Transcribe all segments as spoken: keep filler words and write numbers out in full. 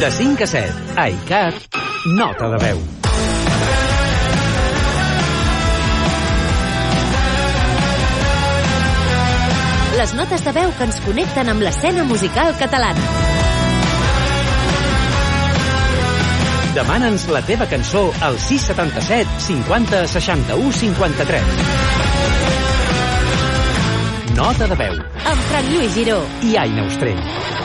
De cinc a set, a ICAT, Nota de veu. Les notes de veu que ens connecten amb l'escena musical catalana. Demana'ns la teva cançó al sis setanta-set cinquanta seixanta-u cinquanta-tres. Nota de veu. Amb Frank Lluís Giró i Aina Ostrell.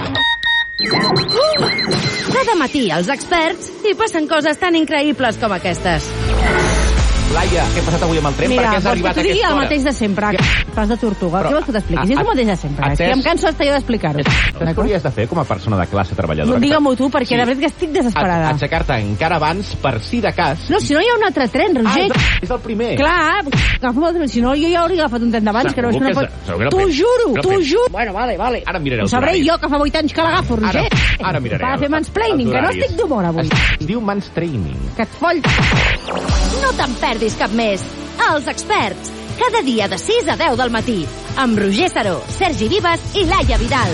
Cada matí els experts hi passen coses tan increïbles com aquestes. Laia, què ha passat avui amb el tren? Mira, per què has arribat a aquesta hora? Mira, el mateix de sempre. Pas de tortuga. Però, què vols que t'expliqui? És el mateix de sempre. És que em canso hasta jo d'explicar-ho. Què hauries de fer com a persona de classe treballadora? No, digue-m'ho tu, perquè Sí. la veritat que estic desesperada. Aixecar-te encara abans, per si de cas... No, si no hi ha un altre tren, Roger. Ah, és el primer. Clar, agafa'm el tren. Si no, jo ja hauria agafat un tren d'abans, que no és Segur una... que pot- és- segur que no T'ho penso. juro, No t'ho penso. juro. Bueno, vale, vale. Ara miraré Ho els sabré horaris. jo, que fa vuit anys que l'agafo, Roger. Ara, ara miraré. Va fer mansplaining, els que no horaris. estic d'humor avui. Es diu mansplaining. Que et foll... No te'n perdis cap més. Els experts, cada dia de sis a deu del matí, amb Roger Saró, Sergi Vives i Laia Vidal.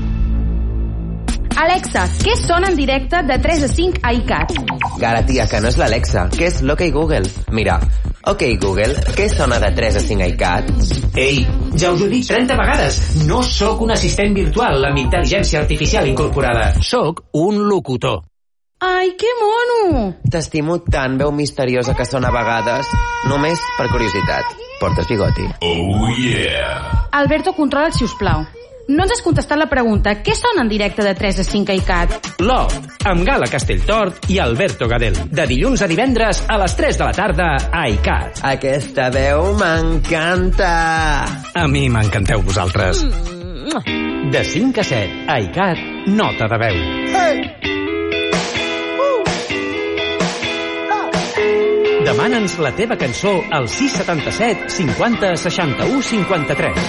Alexa, què sona en directe de tres a cinc a ICAT? Gara, tia, que no és l'Alexa, que és l'Ok Google. Mira, OK Google, què sona de tres a cinc a ICAT? Ei, ja us ho dic trenta vegades. No sóc un assistent virtual amb intel·ligència artificial incorporada. Soc un locutor. Ai, que mono! T'estimo tant, veu misteriosa que sona a vegades. Només per curiositat. Portes bigoti? Oh, yeah! Alberto, controla't, si us plau. No ens has contestat la pregunta. Què sona en directe de tres a cinc a ICAT? Love, amb Gala Castelltort i Alberto Gadel. De dilluns a divendres a les tres de la tarda a ICAT. Aquesta veu m'encanta! A mi m'encanteu vosaltres. De cinc a set, a ICAT, Nota de veu. Demana'ns la teva cançó al sis setanta-set cinquanta seixanta-u cinquanta-tres.